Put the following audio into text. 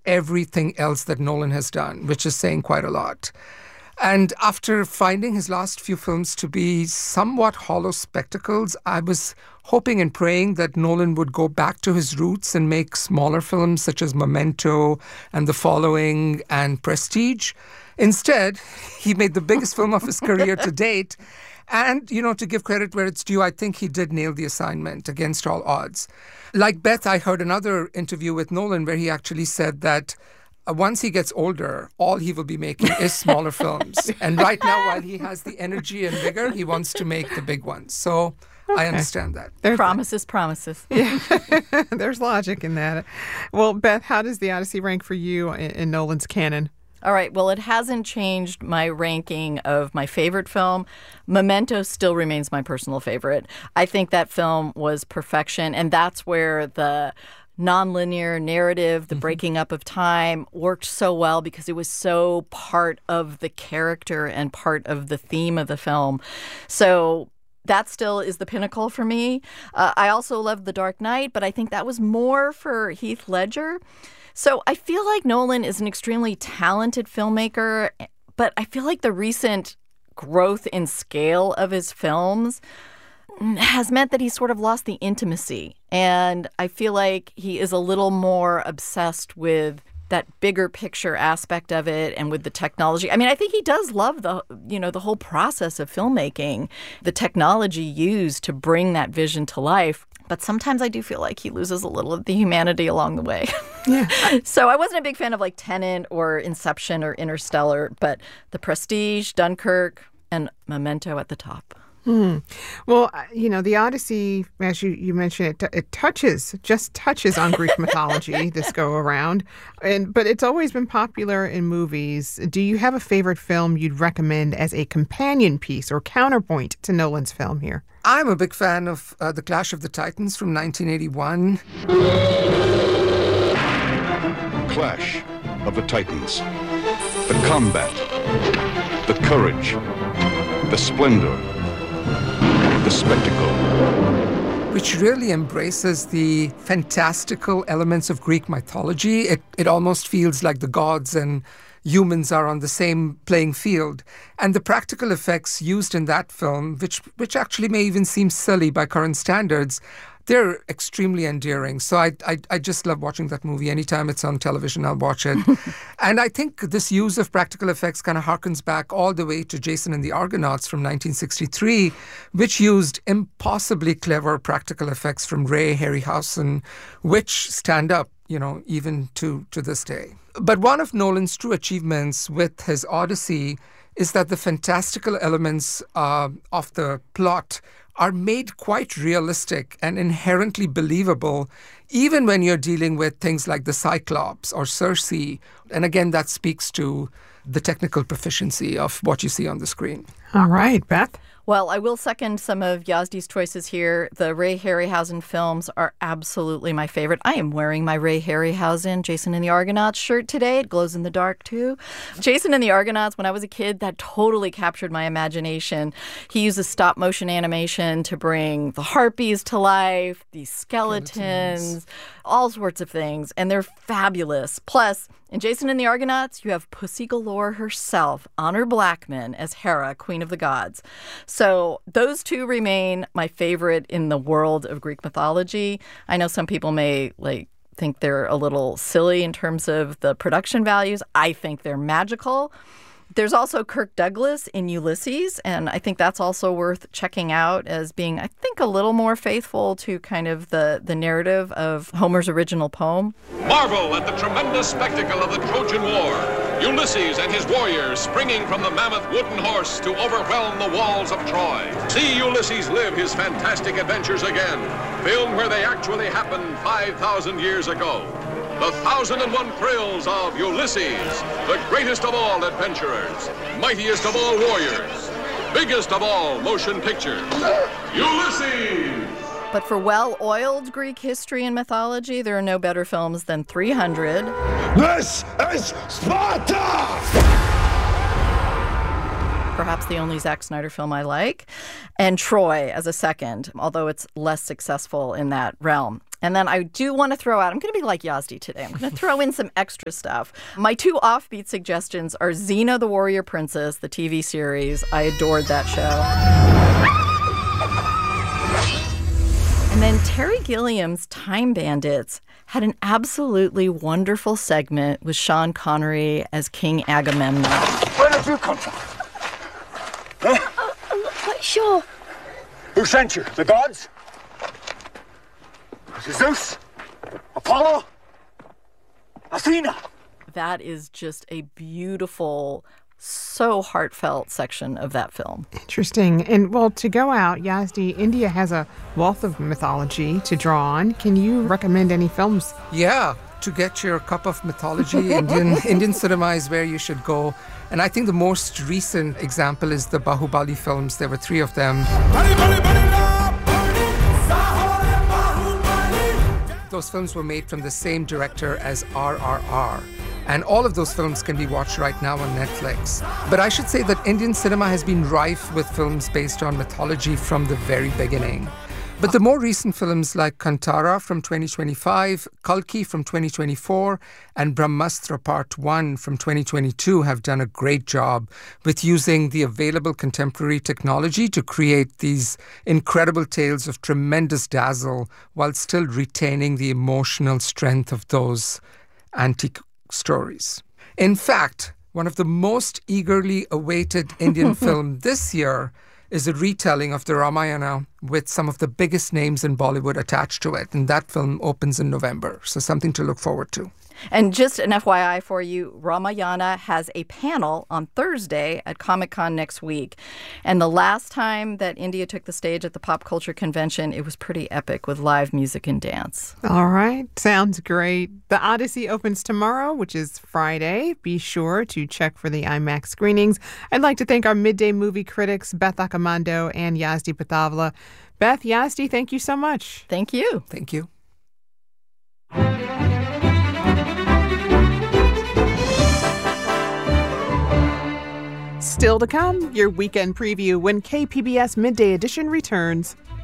everything else that Nolan has done, which is saying quite a lot. And after finding his last few films to be somewhat hollow spectacles, I was hoping and praying that Nolan would go back to his roots and make smaller films such as Memento and The Following and Prestige. Instead, he made the biggest film of his career to date. And, to give credit where it's due, I think he did nail the assignment against all odds. Like Beth, I heard another interview with Nolan where he actually said that once he gets older, all he will be making is smaller films. And right now, while he has the energy and vigor, he wants to make the big ones. So I understand that. Promises. Yeah, there's logic in that. Well, Beth, how does The Odyssey rank for you in Nolan's canon? All right. Well, it hasn't changed my ranking of my favorite film. Memento still remains my personal favorite. I think that film was perfection, and that's where the nonlinear narrative, the breaking up of time, worked so well because it was so part of the character and part of the theme of the film. So that still is the pinnacle for me. I also love The Dark Knight, but I think that was more for Heath Ledger. So I feel like Nolan is an extremely talented filmmaker, but I feel like the recent growth in scale of his films has meant that he's sort of lost the intimacy. And I feel like he is a little more obsessed with that bigger picture aspect of it and with the technology. I mean, I think he does love the whole process of filmmaking, the technology used to bring that vision to life. But sometimes I do feel like he loses a little of the humanity along the way. Yeah. So I wasn't a big fan of like Tenet or Inception or Interstellar, but The Prestige, Dunkirk, and Memento at the top. Well, The Odyssey, as you mentioned, it touches on Greek mythology this go around, but it's always been popular in movies. Do you have a favorite film you'd recommend as a companion piece or counterpoint to Nolan's film here? I'm a big fan of The Clash of the Titans from 1981. Clash of the Titans. The combat, the courage, the splendor, the spectacle. Which really embraces the fantastical elements of Greek mythology. It almost feels like the gods and humans are on the same playing field. And the practical effects used in that film, which actually may even seem silly by current standards, they're extremely endearing. So I just love watching that movie. Anytime it's on television, I'll watch it. And I think this use of practical effects kind of harkens back all the way to Jason and the Argonauts from 1963, which used impossibly clever practical effects from Ray Harryhausen, which stand up, even to this day. But one of Nolan's true achievements with his Odyssey is that the fantastical elements of the plot are made quite realistic and inherently believable, even when you're dealing with things like the Cyclops or Circe. And again, that speaks to the technical proficiency of what you see on the screen. All right, Beth? Well, I will second some of Yazdi's choices here. The Ray Harryhausen films are absolutely my favorite. I am wearing my Ray Harryhausen Jason and the Argonauts shirt today. It glows in the dark, too. Jason and the Argonauts, when I was a kid, that totally captured my imagination. He uses stop-motion animation to bring the harpies to life, these skeletons, all sorts of things, and they're fabulous. Plus, in Jason and the Argonauts, you have Pussy Galore herself, Honor Blackman, as Hera, Queen of the Gods. So those two remain my favorite in the world of Greek mythology. I know some people may think they're a little silly in terms of the production values. I think they're magical. There's also Kirk Douglas in Ulysses, and I think that's also worth checking out as being, I think, a little more faithful to kind of the narrative of Homer's original poem. Marvel at the tremendous spectacle of the Trojan War. Ulysses and his warriors springing from the mammoth wooden horse to overwhelm the walls of Troy. See Ulysses live his fantastic adventures again, filmed where they actually happened 5,000 years ago. The 1,001 thrills of Ulysses, the greatest of all adventurers, mightiest of all warriors, biggest of all motion pictures. Ulysses! But for well-oiled Greek history and mythology, there are no better films than 300. This is Sparta! Perhaps the only Zack Snyder film I like, and Troy as a second, although it's less successful in that realm. And then I do want to throw out, I'm going to be like Yazdi today. I'm going to throw in some extra stuff. My two offbeat suggestions are Xena the Warrior Princess, the TV series. I adored that show. And then Terry Gilliam's Time Bandits had an absolutely wonderful segment with Sean Connery as King Agamemnon. Where did you come from? Huh? I'm not quite sure. Who sent you? The gods? Zeus? Apollo? Athena? That is just a beautiful, so heartfelt section of that film. Interesting. And, well, to go out, Yazdi, India has a wealth of mythology to draw on. Can you recommend any films? Yeah, to get your cup of mythology, Indian cinema is where you should go. And I think the most recent example is the Bahubali films. There were 3 of them. Those films were made from the same director as RRR. And all of those films can be watched right now on Netflix. But I should say that Indian cinema has been rife with films based on mythology from the very beginning. But the more recent films like Kantara from 2025, Kalki from 2024, and Brahmastra Part 1 from 2022 have done a great job with using the available contemporary technology to create these incredible tales of tremendous dazzle while still retaining the emotional strength of those antique stories. In fact, one of the most eagerly awaited Indian film this year is a retelling of the Ramayana with some of the biggest names in Bollywood attached to it. And that film opens in November. So something to look forward to. And just an FYI for you, Ramayana has a panel on Thursday at Comic-Con next week. And the last time that India took the stage at the Pop Culture Convention, it was pretty epic with live music and dance. All right. Sounds great. The Odyssey opens tomorrow, which is Friday. Be sure to check for the IMAX screenings. I'd like to thank our midday movie critics, Beth Accomando and Yazdi Patavla. Beth, Yazdi, thank you so much. Thank you. Thank you. Still to come, your weekend preview when KPBS Midday Edition returns.